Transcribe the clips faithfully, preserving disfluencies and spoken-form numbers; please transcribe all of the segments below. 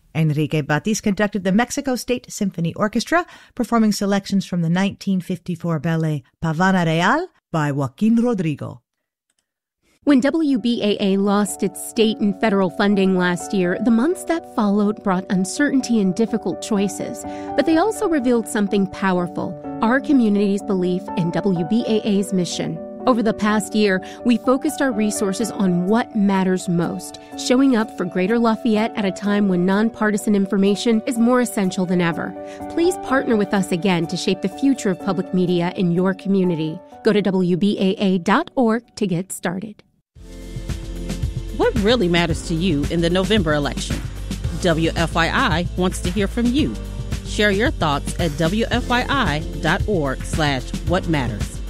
Enrique Batis conducted the Mexico State Symphony Orchestra, performing selections from the nineteen fifty-four ballet Pavana Real by Joaquin Rodrigo. When W B A A lost its state and federal funding last year, the months that followed brought uncertainty and difficult choices. But they also revealed something powerful, our community's belief in W B A A's mission. Over the past year, we focused our resources on what matters most, showing up for Greater Lafayette at a time when nonpartisan information is more essential than ever. Please partner with us again to shape the future of public media in your community. Go to W B A A dot org to get started. What really matters to you in the November election? W F Y I wants to hear from you. Share your thoughts at W F Y I dot org slash what matters.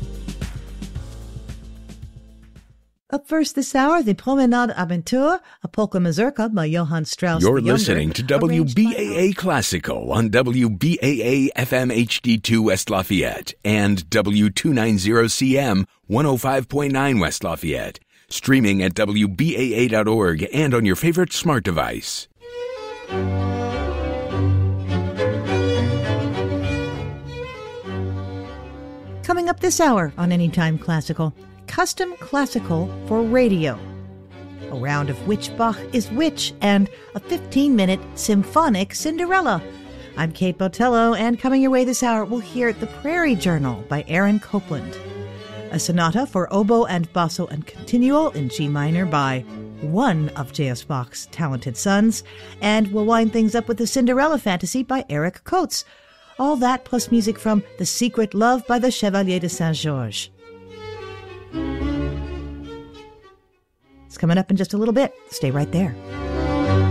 Up first this hour, the Promenade Aventure, a polka mazurka by Johann Strauss. You're listening to W B A A Classico on W B A A F M H D two West Lafayette and W two ninety C M one oh five point nine West Lafayette. Streaming at W B A A dot org and on your favorite smart device. Coming up this hour on Anytime Classical, Custom Classical for Radio. A round of Which Bach is Which and a fifteen-minute symphonic Cinderella. I'm Kate Botello, and coming your way this hour, we'll hear The Prairie Journal by Aaron Copland. A sonata for oboe and basso and continuo in G minor by one of J S Bach's talented sons, and we'll wind things up with the Cinderella Fantasy by Eric Coates. All that plus music from The Secret Love by the Chevalier de Saint-Georges. It's coming up in just a little bit. Stay right there.